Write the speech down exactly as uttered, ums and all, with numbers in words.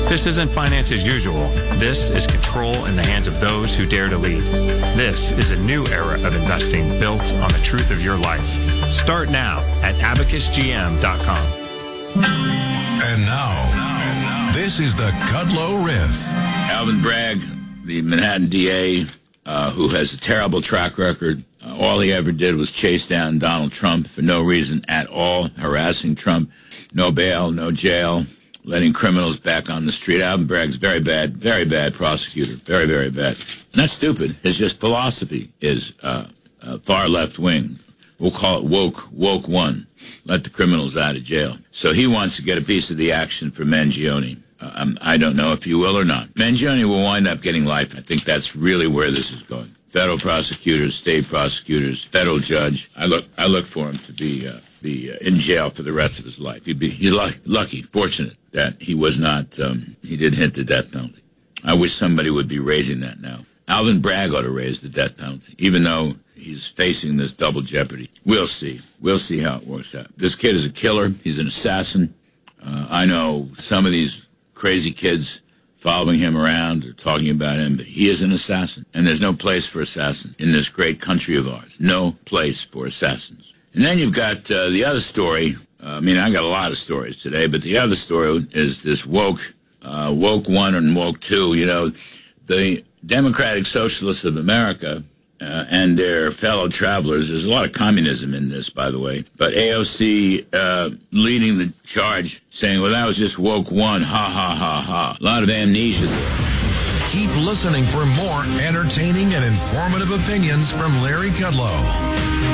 This isn't finance as usual. This is control in the hands of those who dare to lead. This is a new era of investing built on the truth of your life. Start now at abacus g m dot com. And now, this is the Kudlow Riff. Alvin Bragg, the Manhattan D A, uh, who has a terrible track record. Uh, all he ever did was chase down Donald Trump for no reason at all, harassing Trump. No bail, no jail, letting criminals back on the street. Alvin Bragg's very bad, very bad prosecutor. Very, very bad. Not stupid. His just philosophy is uh, uh, far left wing. We'll call it woke, woke one. Let the criminals out of jail. So he wants to get a piece of the action for Mangione. Uh, um, I don't know if he will or not. Mangione will wind up getting life. I think that's really where this is going. Federal prosecutors, state prosecutors, federal judge. I look, I look for him to be uh, be uh, in jail for the rest of his life. He'd be, he's lucky, lucky, fortunate that he was not. Um, he didn't hit the death penalty. I wish somebody would be raising that now. Alvin Bragg ought to raise the death penalty, even though he's facing this double jeopardy. We'll see. We'll see how it works out. This kid is a killer. He's an assassin. Uh, I know some of these crazy kids following him around or talking about him, but he is an assassin. And there's no place for assassins in this great country of ours. No place for assassins. And then you've got uh, the other story. Uh, I mean, I got a lot of stories today, but the other story is this woke, uh, woke one and woke two. You know, the Democratic Socialists of America uh, and their fellow travelers. There's a lot of communism in this, by the way. But A O C uh, leading the charge, saying, well, that was just woke one, ha, ha, ha, ha. A lot of amnesia there. Keep listening for more entertaining and informative opinions from Larry Kudlow.